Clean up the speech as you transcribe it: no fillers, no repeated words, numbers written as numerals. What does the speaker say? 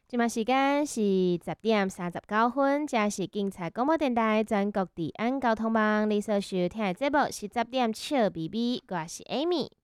即马时间是10:39，这是警察广播电台全国治安交通网。你所收听的节目是10点笑咪咪，我是 Amy。